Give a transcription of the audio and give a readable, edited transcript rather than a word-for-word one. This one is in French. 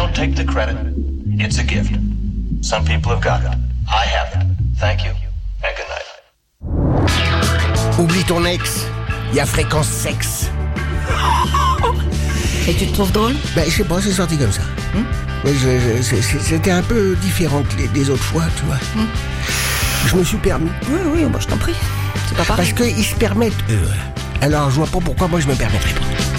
don't take the credit. It's a gift. Some people have got it. I haven't. Thank you, and good night. Oublie ton ex. Il y a fréquence sexe. Et tu te trouves drôle? Ben, je sais pas, c'est sorti comme ça. Ouais, c'était un peu différent que les autres fois, tu vois. Je me suis permis. Oui, bah, je t'en prie. C'est pas pareil. Parce qu'ils se permettent, eux. Alors, je vois pas pourquoi moi je me permettrais pas.